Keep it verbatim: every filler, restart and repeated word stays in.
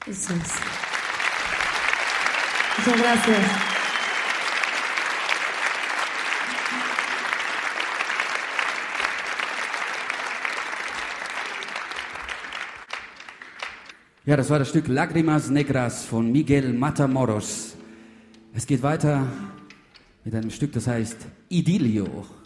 Eso es. Muchas gracias. Ja, das war das Stück Lágrimas Negras von Miguel Matamoros. Es geht weiter mit einem Stück, das heißt Idilio.